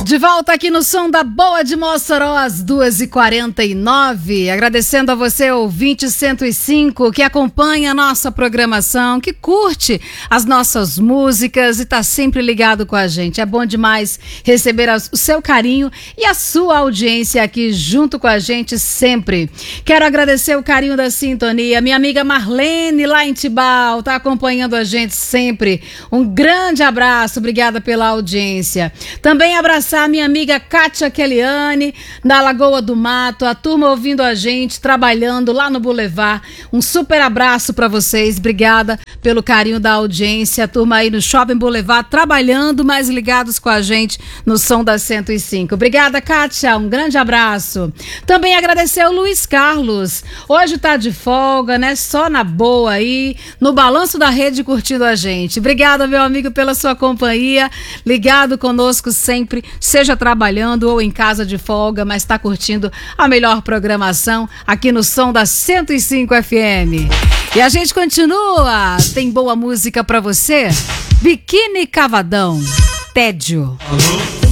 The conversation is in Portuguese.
De volta aqui no Som da Boa de Mossoró, às 2h49. Agradecendo a você, ouvinte 105, que acompanha a nossa programação, que curte as nossas músicas e está sempre ligado com a gente. É bom demais receber o seu carinho e a sua audiência aqui junto com a gente sempre. Quero agradecer o carinho da sintonia. Minha amiga Marlene, lá em Tibau, está acompanhando a gente sempre. Um grande abraço, obrigada pela audiência. Também abraçar a minha amiga Kátia Keliane, na Lagoa do Mato, a turma ouvindo a gente, trabalhando lá no Boulevard. Um super abraço para vocês, obrigada pelo carinho da audiência, a turma aí no Shopping Boulevard, trabalhando, mais ligados com a gente no Som da 105. Obrigada, Kátia, um grande abraço. Também agradecer ao Luiz Carlos, hoje tá de folga, né, só na boa aí, no balanço da rede curtindo a gente. Obrigada, meu amigo, pela sua companhia, ligado conosco sempre, seja trabalhando ou em casa de folga, mas está curtindo a melhor programação aqui no Som da 105 FM. E a gente continua, tem boa música para você? Biquíni Cavadão, Tédio. Alô?